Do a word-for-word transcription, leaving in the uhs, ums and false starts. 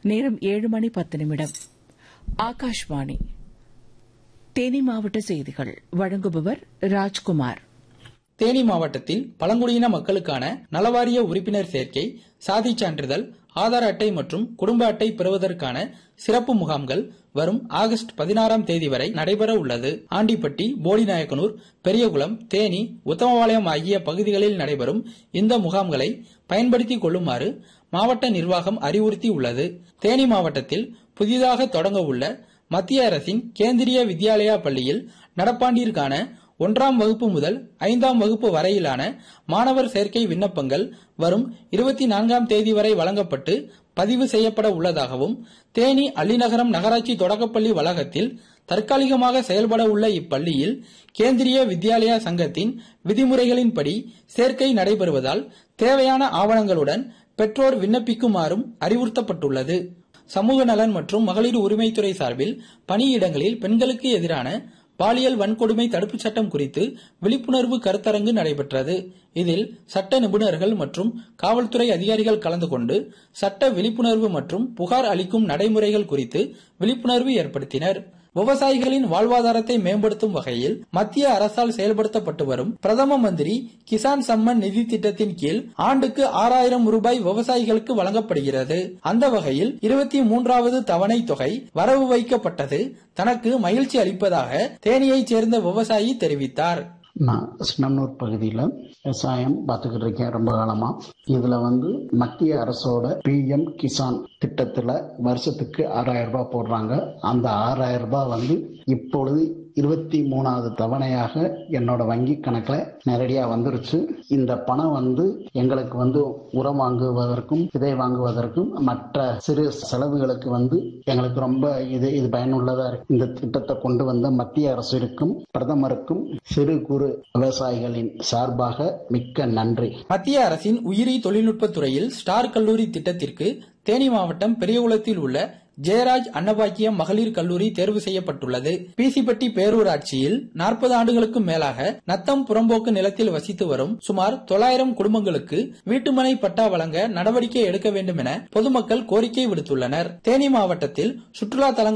நேரம் ஏழு மணி பத்து நிமிடம். ஆகாஷ்வாணி தேனி மாவட்ட செய்திகள் வழங்குபவர் ராஜ்குமார். தேனி மாவட்டத்தில் பழங்குடியின மக்களுக்கான நலவாரிய உறுப்பினர் சேர்க்கை, சாதிச் சான்றிதழ், ஆதார் அட்டை மற்றும் குடும்ப அட்டை பெறுவதற்கான சிறப்பு முகாம்கள் வரும் ஆகஸ்ட் பதினாறாம் தேதி வரை நடைபெற உள்ளது. ஆண்டிப்பட்டி, போடிநாயக்கனூர், பெரியகுளம், தேனி, உத்தமபாளையம் ஆகிய பகுதிகளில் நடைபெறும் இந்த முகாம்களை பயன்படுத்திக் கொள்ளுமாறு மாவட்ட நிர்வாகம் அறிவுறுத்தியுள்ளது. தேனி மாவட்டத்தில் புதிதாக தொடங்க உள்ள மத்திய அரசின் கேந்திரிய வித்யாலயா பள்ளியில் நடப்பாண்டிற்கான ஒன்றாம் வகுப்பு முதல் ஐந்தாம் வகுப்பு வரையிலான மாணவர் சேர்க்கை விண்ணப்பங்கள் வரும் இருபத்தி நான்காம் தேதி வரை வழங்கப்பட்டு பதிவு செய்யப்பட உள்ளதாகவும், தேனி அள்ளிநகரம் நகராட்சி தொடக்கப்பள்ளி வளாகத்தில் தற்காலிகமாக செயல்பட உள்ள இப்பள்ளியில் கேந்திரிய வித்யாலயா சங்கத்தின் விதிமுறைகளின்படி சேர்க்கை நடைபெறுவதால் தேவையான ஆவணங்களுடன் பெற்றோர் விண்ணப்பிக்குமாறும் அறிவுறுத்தப்பட்டுள்ளது. சமூக நலன் மற்றும் மகளிர் உரிமைத்துறை சார்பில் பணியிடங்களில் பெண்களுக்கு எதிரான பாலியல் வன்கொடுமை தடுப்புச் சட்டம் குறித்து விழிப்புணர்வு கருத்தரங்கு நடைபெற்றது. இதில் சட்ட நிபுணர்கள் மற்றும் காவல்துறை அதிகாரிகள் கலந்து கொண்டு சட்ட விழிப்புணர்வு மற்றும் புகார் அளிக்கும் நடைமுறைகள் குறித்து விழிப்புணர்வு ஏற்படுத்தினர். விவசாயிகளின் வாழ்வாதாரத்தை மேம்படுத்தும் வகையில் மத்திய அரசால் செயல்படுத்தப்பட்டு வரும் பிரதம மந்திரி கிசான் சம்மன் நிதி திட்டத்தின் கீழ் ஆண்டுக்கு ஆறாயிரம் ரூபாய் விவசாயிகளுக்கு வழங்கப்படுகிறது. அந்த வகையில் இருபத்தி மூன்றாவது தவணை தொகை வரவு வைக்கப்பட்டது தனக்கு மகிழ்ச்சி அளிப்பதாக தேனியைச் சேர்ந்த விவசாயி தெரிவித்தார். நான் சின்னனூர் பகுதியில் விவசாயம் பார்த்துக்கிட்டு இருக்கேன் ரொம்ப காலமா. இதுல வந்து மத்திய அரசோட பி எம் கிசான் திட்டத்துல வருஷத்துக்கு ஆறாயிரம் ரூபாய் போடுறாங்க. அந்த ஆறாயிரம் ரூபாய் வந்து இப்பொழுது இருபத்தி மூணாவது தவணையாக என்னோட வங்கி கணக்கில் நேரடியாக வந்துருச்சு. இந்த பணம் வந்து எங்களுக்கு வந்து உரம் வாங்குவதற்கும் விதை வாங்குவதற்கும் மற்ற சிறு செலவுகளுக்கு வந்து எங்களுக்கு ரொம்ப இது இது பயனுள்ளதா இருக்கு. இந்த திட்டத்தை கொண்டு வந்த மத்திய அரசிற்கும் பிரதமருக்கும் சிறு குறு விவசாயிகளின் சார்பாக மிக்க நன்றி. மத்திய அரசின் உயிரி தொழில்நுட்பத் துறையில் ஸ்டார் கல்லூரி திட்டத்திற்கு தேனி மாவட்டம் பெரியகுளத்தில் உள்ள ஜெயராஜ் அன்னபாக்கியம் மகளிர் கல்லூரி தேர்வு செய்யப்பட்டுள்ளது. பிசிப்பட்டி பேரூராட்சியில் நாற்பது ஆண்டுகளுக்கும் மேலாக நத்தம் புறம்போக்கு நிலத்தில் வசித்து வரும் சுமார் தொள்ளாயிரம் குடும்பங்களுக்கு வீட்டுமனை பட்டா வழங்க நடவடிக்கை எடுக்க வேண்டும் என பொதுமக்கள் கோரிக்கை விடுத்துள்ளனர். தேனி மாவட்டத்தில் சுற்றுலா தலங்கள்